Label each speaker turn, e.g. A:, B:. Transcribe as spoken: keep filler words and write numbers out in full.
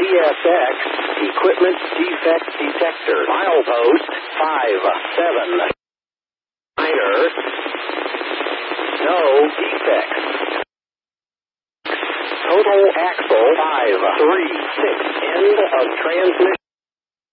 A: S X, equipment defect detector. Milepost five seven. Minor. No defects. Total axle five three six. End of transmission.